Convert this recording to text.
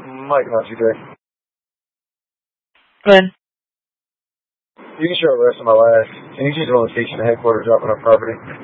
Mike, not today. Go ahead. You can show arrest on my last. Can you just on location to headquarters dropping our property?